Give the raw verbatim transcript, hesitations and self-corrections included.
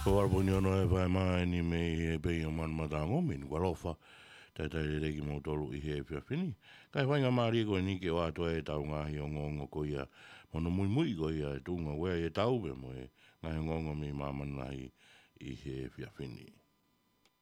Ko arbo ni ono e vai mai ni me e pe o man matango min walofa tai tai le ki mo tolu i he fia fini. Kai whainga maari ko ni ke o ato e tau ngahi o ngongo ko ia mono mui mui ko ia e tunga wea e tau be mo e ngai ngongo mi mamana i i he fia fini.